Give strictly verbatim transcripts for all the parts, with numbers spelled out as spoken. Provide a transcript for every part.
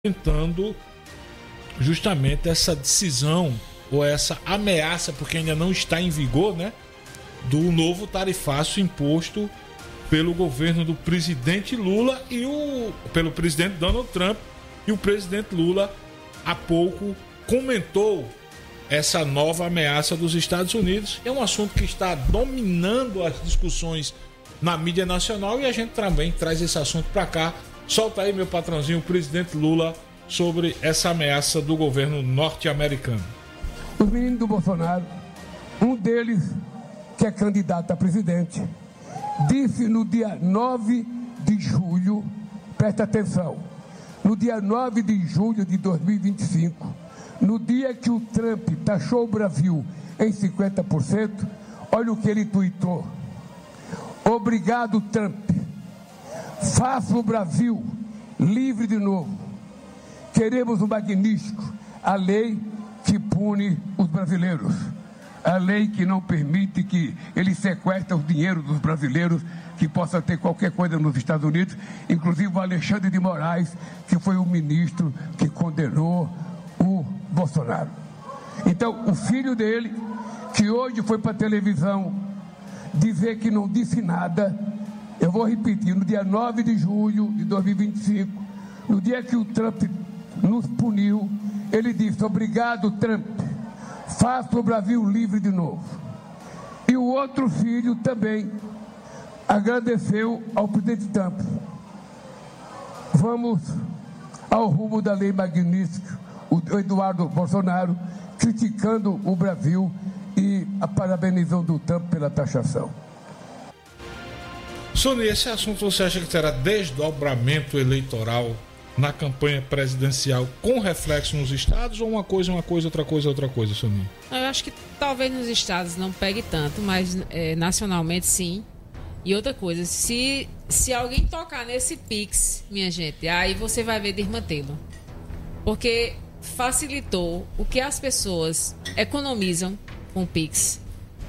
tentando justamente essa decisão ou essa ameaça, porque ainda não está em vigor, né, do novo tarifaço imposto pelo governo do presidente Lula e o pelo presidente Donald Trump. E o presidente Lula há pouco comentou essa nova ameaça dos Estados Unidos. É um assunto que está dominando as discussões na mídia nacional e a gente também traz esse assunto para cá. Solta aí, meu patrãozinho, o presidente Lula, sobre essa ameaça do governo norte-americano. Os meninos do Bolsonaro, um deles, que é candidato a presidente, disse no dia nove de julho, presta atenção, no dia nove de julho de dois mil e vinte e cinco, no dia que o Trump taxou o Brasil em cinquenta por cento, olha o que ele tuitou. Obrigado, Trump. Faça o Brasil livre de novo. Queremos um magnífico, a lei que pune os brasileiros, a lei que não permite que eles sequestrem o dinheiro dos brasileiros, que possa ter qualquer coisa nos Estados Unidos, inclusive o Alexandre de Moraes, que foi o ministro que condenou o Bolsonaro. Então, o filho dele, que hoje foi para a televisão dizer que não disse nada, eu vou repetir, no dia nove de julho de dois mil e vinte e cinco, no dia que o Trump nos puniu, ele disse: obrigado, Trump, faça o Brasil livre de novo. E o outro filho também agradeceu ao presidente Trump. Vamos ao rumo da lei magnífica, o Eduardo Bolsonaro criticando o Brasil e parabenizando o Trump pela taxação. Sônia, esse assunto você acha que terá desdobramento eleitoral na campanha presidencial com reflexo nos estados, ou uma coisa, uma coisa, outra coisa, outra coisa, Sônia? Eu acho que talvez nos estados não pegue tanto, mas é, nacionalmente sim. E outra coisa, se, se alguém tocar nesse Pix, minha gente, aí você vai ver desmantelo. Porque facilitou o que as pessoas economizam com o Pix.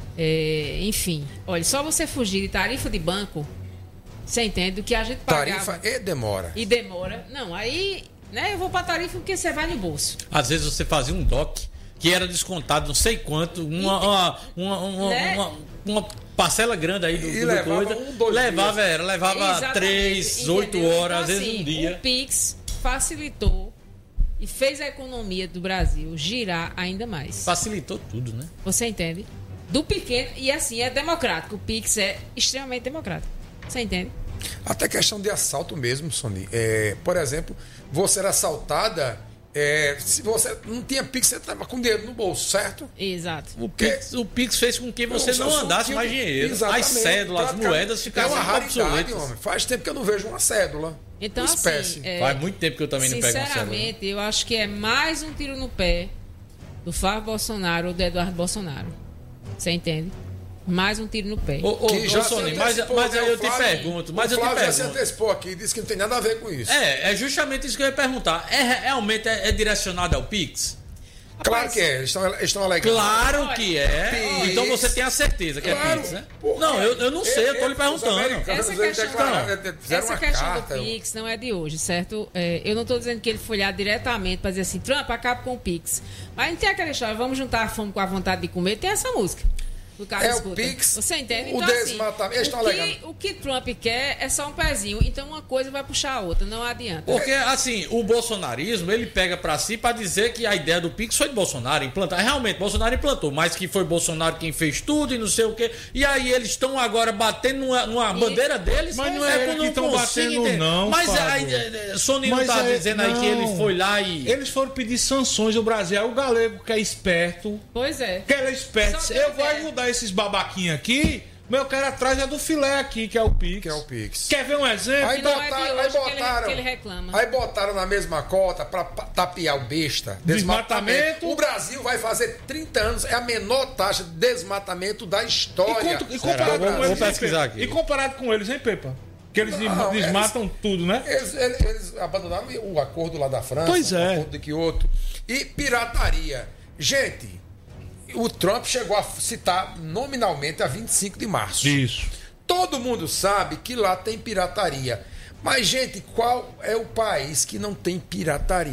É, enfim, olha, só você fugir de tarifa de banco, você entende o que a gente pagava. Tarifa e demora. E demora. Não, aí, né, eu vou pra tarifa porque você vai no bolso. Às vezes você fazia um D O C que era descontado não sei quanto, uma, uma, uma, uma, né? uma, uma parcela grande aí do, e do levava coisa. Um, dois levava, dias. era, levava Exatamente, três, oito horas, então, às vezes assim, um dia. O Pix facilitou e fez a economia do Brasil girar ainda mais. Facilitou tudo, né? Você entende? Do pequeno, e assim, é democrático. O Pix é extremamente democrático. Você entende? Até questão de assalto mesmo, Sony. É, por exemplo, você era assaltada, é, se você não tinha Pix, você estava com dinheiro no bolso, certo? Exato. O Pix, o Pix fez com que você não, não andasse mais dinheiro. As cédulas, as moedas ficavam é uma raridade, obsoletas. homem. Faz tempo que eu não vejo uma cédula. Então, uma espécie. assim, é, faz muito tempo que eu também não pego uma cédula. Sinceramente, eu acho que é mais um tiro no pé do Flávio Bolsonaro ou do Eduardo Bolsonaro. Você entende? Mais um tiro no pé. Ô, ô, ô Sônia, mas, mas aí eu te pergunto. Mas o eu te Flávio pergunto. já se antecipou aqui e disse que não tem nada a ver com isso. É, é justamente isso que eu ia perguntar. É, realmente é, é direcionado ao Pix? Claro que é, eles estão, eles estão alegando. Claro que é. Pix. Então você tem a certeza que claro, é Pix, né? Porra, não, eu, eu não sei, eu tô lhe perguntando. Essa questão, essa questão do Pix não é de hoje, certo? É, eu não estou dizendo que ele foi lá diretamente para dizer assim, Trump, acaba com o Pix. Mas não tem aquela história, vamos juntar a fome com a vontade de comer, tem essa música. O cara é escuta. o Pix, você entende? o então, desmatamento. Assim, o, que, o que Trump quer é só um pezinho. Então uma coisa vai puxar a outra, não adianta. Porque, assim, o bolsonarismo, ele pega pra si pra dizer que a ideia do Pix foi de Bolsonaro implantar. Realmente, Bolsonaro implantou, mas que foi Bolsonaro quem fez tudo e não sei o quê. E aí eles estão agora batendo numa, numa e... bandeira deles. Mas não é, é que estão batendo, entender. não, Mas Fábio. a Sony não tá é, dizendo não. aí que ele foi lá e... Eles foram pedir sanções ao Brasil. É o galego que é esperto. Pois é. Que ele é esperto. Eu vou ajudar esses babaquinhos aqui, meu cara atrás é do filé aqui, que é o Pix. Que é o Pix. Quer ver um exemplo? Aí, botar, é aí botaram, que ele, que ele reclama. Aí botaram na mesma cota pra tapear o besta. Desmatamento. desmatamento. O Brasil vai fazer trinta anos, é a menor taxa de desmatamento da história. E, e comparado Será? com vou, eles, vou pesquisar aqui. E comparado com eles, hein, Pepa? Que eles não, desmatam eles, tudo, né? Eles, eles, eles abandonaram o acordo lá da França, pois é. o acordo de Kyoto. E pirataria. Gente, o Trump chegou a citar nominalmente a vinte e cinco de março. Isso. Todo mundo sabe que lá tem pirataria. Mas, gente, qual é o país que não tem pirataria?